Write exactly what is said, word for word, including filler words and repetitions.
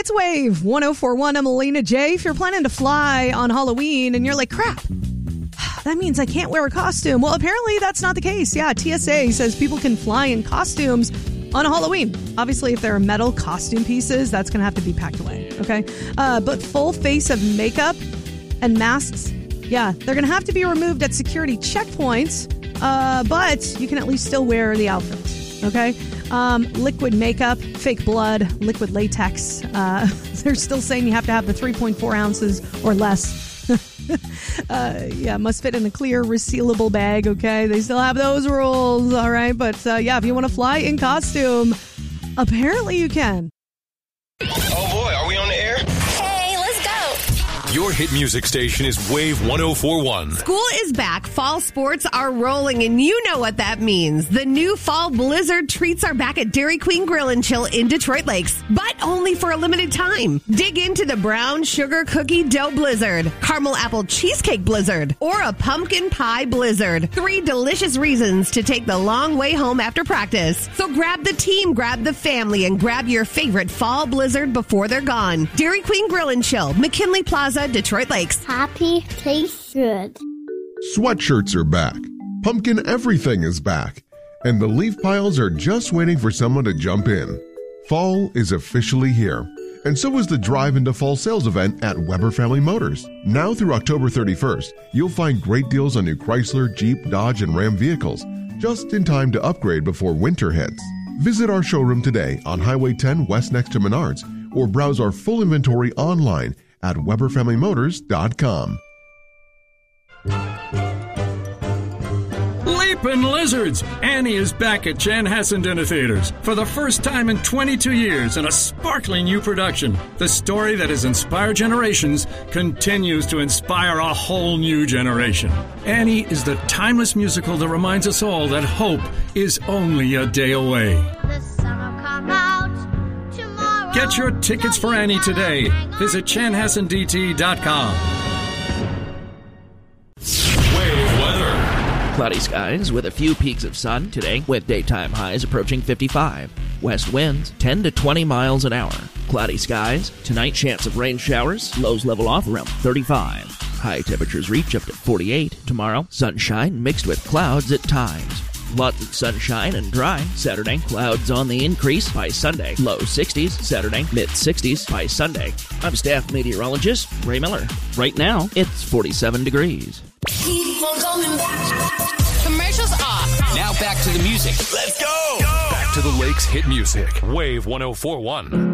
It's Wave one oh four point one. I'm Alina J. If you're planning to fly on Halloween and you're like, crap, that means I can't wear a costume. Well, apparently that's not the case. Yeah, T S A says people can fly in costumes on Halloween. Obviously, if there are metal costume pieces, that's going to have to be packed away, okay? Uh, but full face of makeup and masks, yeah, they're going to have to be removed at security checkpoints, uh, but you can at least still wear the outfits, okay? Um, liquid makeup, fake blood, liquid latex. Uh, they're still saying you have to have the three point four ounces or less. uh, yeah, must fit in a clear, resealable bag, okay? They still have those rules, all right? But, uh, yeah, if you want to fly in costume, apparently you can. Oh, boy, are we on the air? Hey, let's go. Your hit music station is Wave one oh four point one. School is back. Fall sports are rolling, and you know what that means. The new fall blizzard treats are back at Dairy Queen Grill and Chill in Detroit Lakes, but only for a limited time. Dig into the brown sugar cookie dough blizzard, caramel apple cheesecake blizzard, or a pumpkin pie blizzard. Three delicious reasons to take the long way home after practice. So grab the team, grab the family, and grab your favorite fall blizzard before they're gone. Dairy Queen Grill and Chill, McKinley Plaza, Detroit Lakes. Happy, tastes good. Sweatshirts are back. Pumpkin everything is back. And the leaf piles are just waiting for someone to jump in. Fall is officially here. And so is the Drive into Fall sales event at Weber Family Motors. Now through October thirty-first, you'll find great deals on new Chrysler, Jeep, Dodge, and Ram vehicles, just in time to upgrade before winter hits. Visit our showroom today on Highway ten West next to Menards, or browse our full inventory online at weber family motors dot com. Leapin' Lizards! Annie is back at Chanhassen Dinner Theaters for the first time in twenty-two years in a sparkling new production. The story that has inspired generations continues to inspire a whole new generation. Annie is the timeless musical that reminds us all that hope is only a day away. The sun will come out tomorrow. Get your tickets for Annie today. Visit chanhassen d t dot com. Wave weather. Cloudy skies with a few peaks of sun today, with daytime highs approaching fifty-five. West winds ten to twenty miles an hour. Cloudy skies. Tonight, chance of rain showers. Lows level off around thirty-five. High temperatures reach up to forty-eight. Tomorrow, sunshine mixed with clouds at times. Lots of sunshine and dry. Saturday, clouds on the increase by Sunday. Low sixties. Saturday, mid sixties by Sunday. I'm staff meteorologist Ray Miller. Right now, it's forty-seven degrees. Keep on coming back. Commercials off. Now back to the music. Let's go. Back to the Lakes hit music. Wave one oh four point one.